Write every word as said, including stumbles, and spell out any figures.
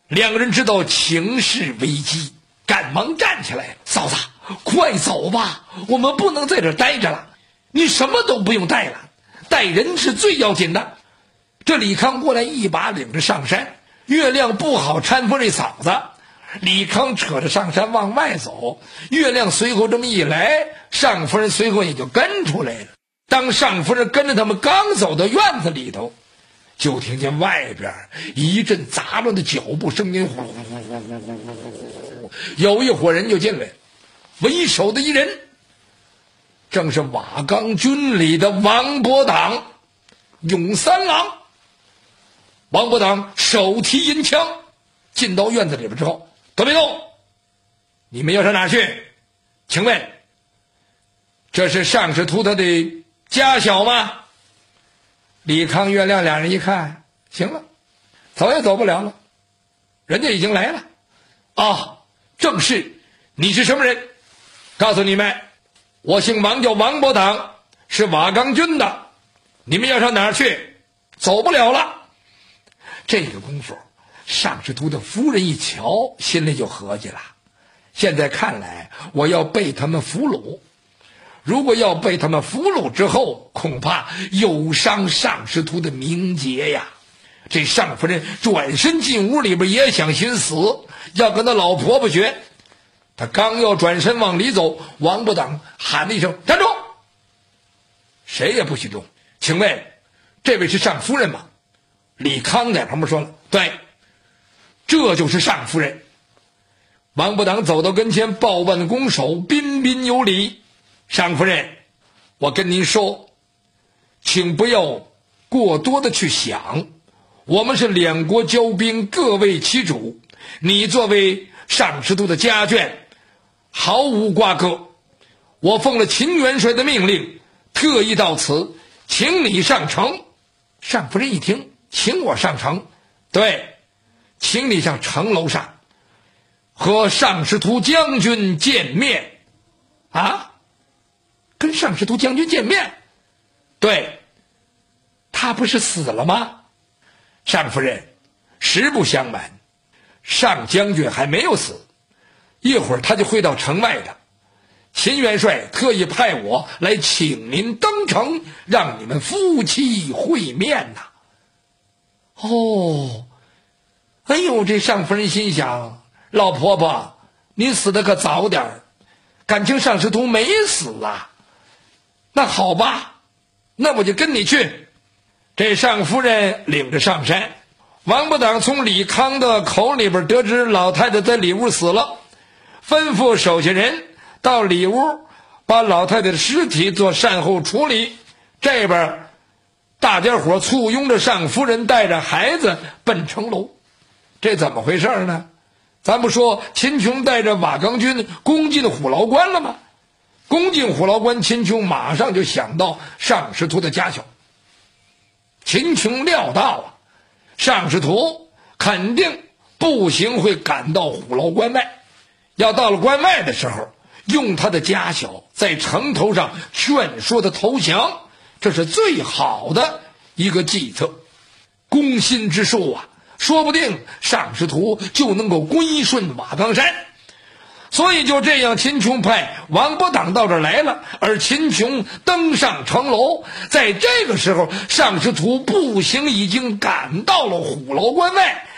两个人知道情势危机，赶忙站起来。嫂子，快走吧，我们不能在这儿待着了。你什么都不用带了，带人是最要紧的。这李康过来一把领着上山，月亮不好搀扶这嫂子，李康扯着上山往外走，月亮随后这么一来，尚夫人随后也就跟出来了。当尚夫人跟着他们刚走到院子里头，就听见外边一阵杂乱的脚步声音，呼呼呼呼呼，有一伙人就进来，为首的一人正是瓦岗军里的王伯党、永三郎。王伯党手提银枪进到院子里边之后，都别动，你们要上哪儿去？请问这是尚士图他的家小吗？李康、月亮两人一看，行了，走也走不了了，人家已经来了。啊，正是。你是什么人？告诉你们，我姓王，叫王伯党，是瓦岗军的。你们要上哪儿去？走不了了。这个功夫，尚士图的夫人一瞧，心里就合计了，现在看来我要被他们俘虏，如果要被他们俘虏之后，恐怕有伤尚士图的名节呀。这尚夫人转身进屋里边，也想寻死，要跟他老婆婆学。他刚要转身往里走，王伯党喊了一声：“站住！”谁也不许动。请问这位是尚夫人吗？李康在旁边说了：“对，这就是尚夫人。”王伯党走到跟前，抱腕拱手，彬彬有礼：“尚夫人，我跟您说，请不要过多的去想，我们是两国交兵，各为其主，你作为尚士图的家眷，毫无瓜葛。我奉了秦元帅的命令，特意到此，请你上城。”尚夫人一听，请我上城？对，请你上城楼上和尚士图将军见面。啊？跟尚士图将军见面？对，他不是死了吗？尚夫人，实不相瞒，尚将军还没有死，一会儿他就会到城外的。秦元帅特意派我来请您登城，让你们夫妻会面呐。哦，哎呦，这尚夫人心想，老婆婆，你死的可早点儿，感情尚士图没死啊。那好吧，那我就跟你去。这尚夫人领着上山，王伯党从李康的口里边得知老太太在里屋死了，吩咐手下人到里屋把老太太的尸体做善后处理。这边大家伙簇拥着尚夫人带着孩子奔城楼。这怎么回事呢？咱不说秦琼带着瓦岗军攻进虎牢关了吗？攻进虎牢关，秦琼马上就想到尚士图的家小。秦琼料到啊，尚士图肯定步行会赶到虎牢关外，要到了关外的时候，用他的家小在城头上劝说他投降，这是最好的一个计策。攻心之术啊，说不定尚士图就能够归顺瓦岗山。所以就这样，秦琼派王伯党到这儿来了，而秦琼登上城楼。在这个时候，尚士图步行已经赶到了虎牢关外，